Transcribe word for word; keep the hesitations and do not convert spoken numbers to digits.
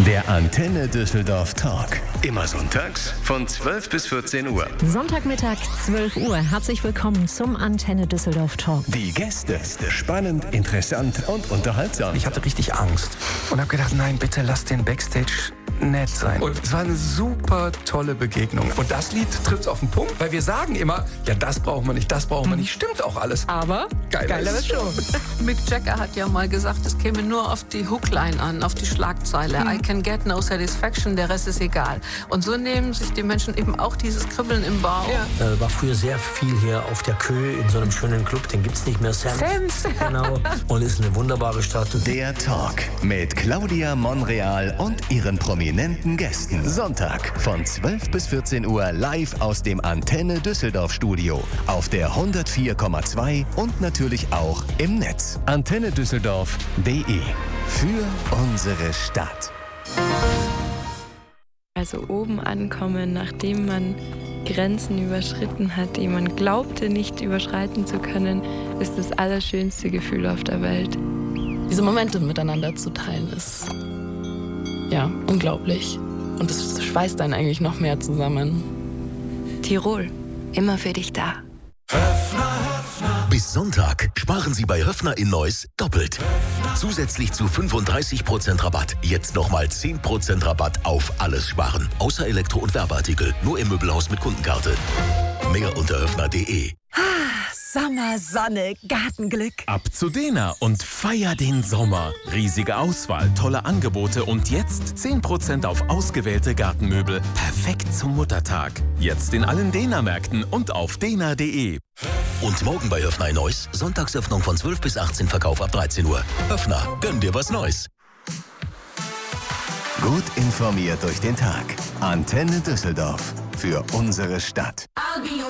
Der Antenne Düsseldorf Talk. Immer sonntags von zwölf bis vierzehn Uhr. Sonntagmittag, zwölf Uhr. Herzlich willkommen zum Antenne Düsseldorf Talk. Die Gäste. Spannend, interessant und unterhaltsam. Ich hatte richtig Angst und habe gedacht, nein, bitte lass den Backstage nett sein. Und es war eine super tolle Begegnung. Und das Lied trifft auf den Punkt, weil wir sagen immer, ja, das brauchen wir nicht, das brauchen wir nicht. Stimmt auch alles. Aber geiler ist schon. Mick Jagger hat ja mal gesagt, es käme nur auf die Hookline an, auf die Schlagzeile. I can get no satisfaction, der Rest ist egal. Und so nehmen sich die Menschen eben auch dieses Kribbeln im Bauch. Ja. Äh, war früher sehr viel hier auf der Kö in so einem schönen Club, den gibt's nicht mehr. Sam's. Sam's. Genau. Und ist eine wunderbare Stadt. Der Talk mit Claudia Monreal und ihren prominenten Gästen. Sonntag von zwölf bis vierzehn Uhr live aus dem Antenne Düsseldorf Studio. Auf der hundertvier Komma zwei und natürlich auch im Netz. antenne düsseldorf punkt de. Für unsere Stadt. Also oben ankommen, nachdem man Grenzen überschritten hat, die man glaubte nicht überschreiten zu können, ist das allerschönste Gefühl auf der Welt. Diese Momente miteinander zu teilen ist, ja, unglaublich. Und es schweißt einen eigentlich noch mehr zusammen. Tirol, immer für dich da. Bis Sonntag sparen Sie bei Höffner in Neuss doppelt. Zusätzlich zu fünfunddreißig Prozent Rabatt. Jetzt nochmal zehn Prozent Rabatt auf alles sparen. Außer Elektro- und Werbeartikel. Nur im Möbelhaus mit Kundenkarte. Mehr unter höffner punkt de. Sommer, Sonne, Gartenglück. Ab zu Dena und feier den Sommer. Riesige Auswahl, tolle Angebote und jetzt zehn Prozent auf ausgewählte Gartenmöbel. Perfekt zum Muttertag. Jetzt in allen Dena-Märkten und auf dena punkt de. Und morgen bei Höffner in Neuss. Sonntagsöffnung von zwölf bis achtzehn, Verkauf ab dreizehn Uhr. Höffner, gönn dir was Neues. Gut informiert durch den Tag. Antenne Düsseldorf. Für unsere Stadt. I'll be your